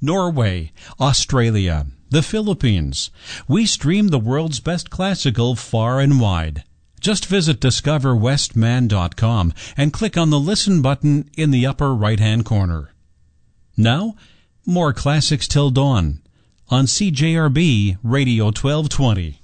Norway, Australia, the Philippines. We stream the world's best classical far and wide. Just visit discoverwestman.com and click on the Listen button in the upper right-hand corner. Now, more Classics Till Dawn on CJRB Radio 1220.